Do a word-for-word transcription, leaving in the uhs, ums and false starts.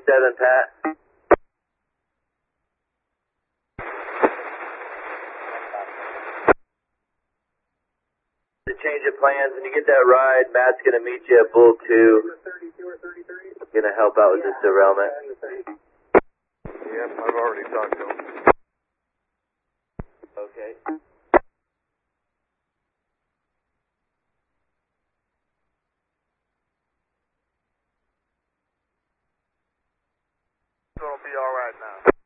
seven, Pat. To change of plans, when you get that ride, Matt's going to meet you at Bull two. Going to help out with this derailment. Yep, I've already talked to him. Okay. It's going to be all right now.